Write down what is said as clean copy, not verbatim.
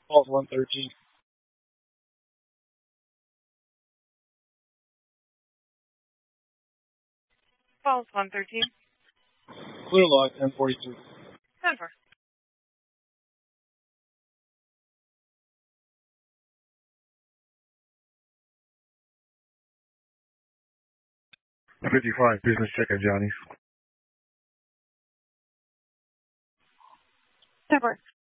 Falls 113. Falls 113. Clear log 1042. Denver. $55, business check at Johnny's. Denver.